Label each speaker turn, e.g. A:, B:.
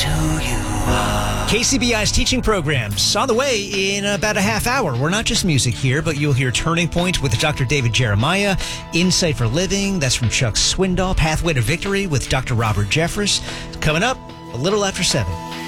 A: who you are.
B: KCBI's teaching programs on the way in about a half hour. We're not just music here, but you'll hear Turning Point with Dr. David Jeremiah, Insight for Living, that's from Chuck Swindoll, Pathway to Victory with Dr. Robert Jeffress. Coming up a little after 7.